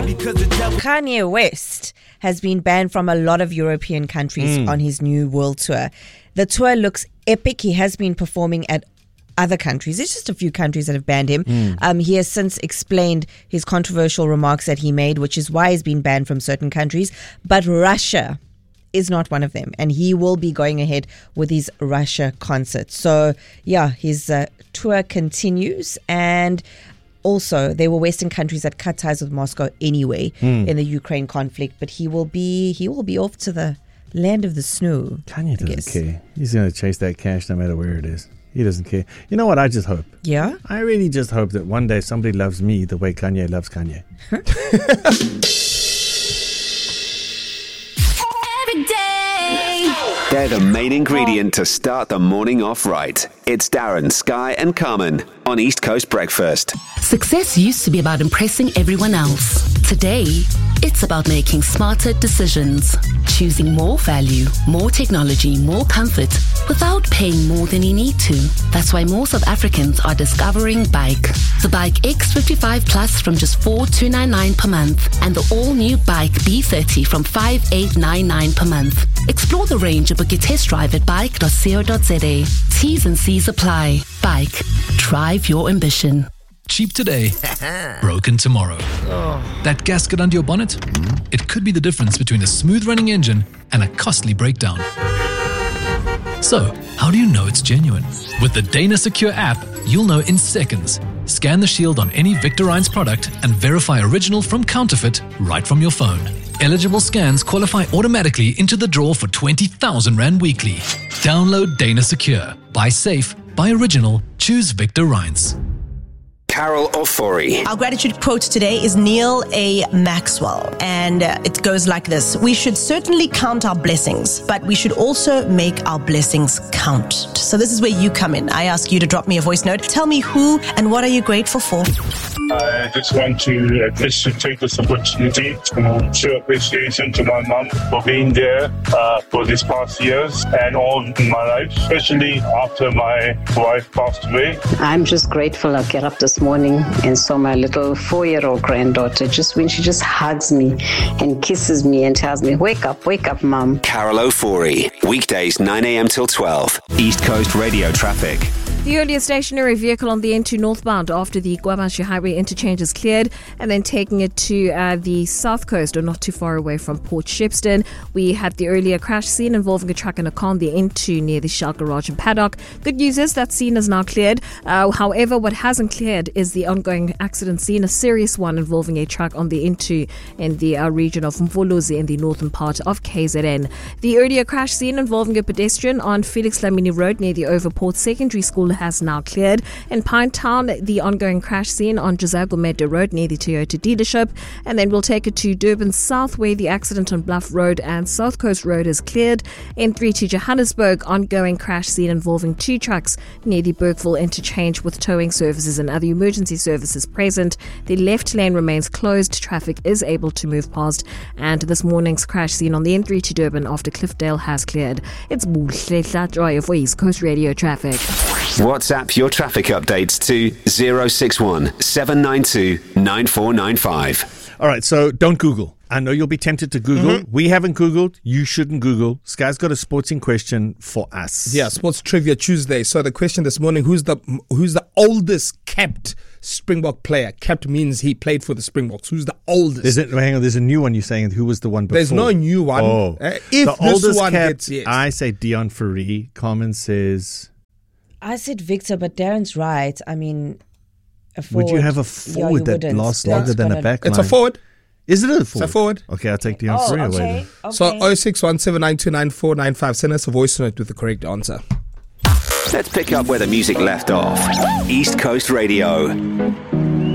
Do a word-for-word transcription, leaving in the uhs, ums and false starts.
Kanye West has been banned from a lot of European countries mm. on his new world tour. The tour looks epic. He has been performing at other countries. It's just a few countries that have banned him. Mm. Um, he has since explained his controversial remarks that he made, which is why he's been banned from certain countries. But Russia is not one of them, and he will be going ahead with his Russia concert. So yeah, his uh, tour continues, and also there were Western countries that cut ties with Moscow anyway mm. in the Ukraine conflict, but he will be he will be off to the land of the snow. Kanye doesn't care. He's going to chase that cash no matter where it is. He doesn't care. You know what? I just hope. Yeah? I really just hope that one day somebody loves me the way Kanye loves Kanye. Every day. They're the main ingredient to start the morning off right. It's Darren, Sky and Carmen on East Coast Breakfast. Success used to be about impressing everyone else. Today, it's about making smarter decisions. Choosing more value, more technology, more comfort without paying more than you need to. That's why more South Africans are discovering Bike. The Bike X fifty-five Plus from just four thousand two hundred ninety-nine per month and the all-new Bike B thirty from five thousand eight hundred ninety-nine per month. Explore the range and book a test drive at bike dot co dot za. T's and C's apply. Bike. Drive your ambition. Cheap today, broken tomorrow. Oh. That gasket under your bonnet? Mm. It could be the difference between a smooth running engine and a costly breakdown. So, how do you know it's genuine? With the Dana Secure app, you'll know in seconds. Scan the shield on any Victorines product and verify original from counterfeit right from your phone. Eligible scans qualify automatically into the draw for twenty thousand Rand weekly. Download Dana Secure. Buy safe, buy original, choose Victorines. Carol Ofori. Our gratitude quote today is Neil A. Maxwell, and uh, it goes like this. We should certainly count our blessings, but we should also make our blessings count. So this is where you come in. I ask you to drop me a voice note. Tell me who and what are you grateful for? I just want to uh, just to take this opportunity to show appreciation to my mom for being there uh, for these past years and all in my life, especially after my wife passed away. I'm just grateful I get up this morning and saw my little four-year-old granddaughter, just when she just hugs me and kisses me and tells me, wake up, wake up, Mum. Carol Ofori, weekdays nine a.m. till twelve. East Coast Radio Traffic. The earlier stationary vehicle on the N two northbound after the Guamashi Highway interchange is cleared, and then taking it to uh, the south coast or not too far away from Port Shepstone. We had the earlier crash scene involving a truck and a car on the N two near the Shell Garage and Paddock. Good news is that scene is now cleared. Uh, however, what hasn't cleared is the ongoing accident scene, a serious one involving a truck on the N two in the uh, region of Mfolozi in the northern part of K Z N. The earlier crash scene involving a pedestrian on Felix Lamini Road near the Overport Secondary School has now cleared. In Pinetown, the ongoing crash scene on Jazago Meadow Road near the Toyota dealership. And then we'll take it to Durban South, where the accident on Bluff Road and South Coast Road is cleared. N three to Johannesburg, ongoing crash scene involving two trucks near the Bergville interchange with towing services and other emergency services present. The left lane remains closed. Traffic is able to move past. And this morning's crash scene on the N three to Durban after Cliffdale has cleared. It's Buhle Joy for East Coast Radio Traffic. WhatsApp your traffic updates to zero six one seven nine two nine four nine five. All right, so don't Google. I know you'll be tempted to Google. Mm-hmm. We haven't Googled. You shouldn't Google. Sky's got a sporting question for us. Yeah, Sports Trivia Tuesday. So the question this morning, who's the who's the oldest capped Springbok player? Capped means he played for the Springboks. Who's the oldest? There's a, hang on, there's a new one you're saying. Who was the one before? There's no new one. Oh. Uh, if the this oldest one capped, gets, yes. I say Dion Fourie. Carmen says... I said Victor, but Darren's right. I mean, a forward. Would you have a forward yeah, that lasts longer than a back line? It's a forward. Is it a forward? It's a forward. Okay, I'll take Dion oh, Fourie okay, away then. okay. So oh six one seven nine two nine four nine five. Send us a voice note with the correct answer. Let's pick up where the music left off. East Coast Radio.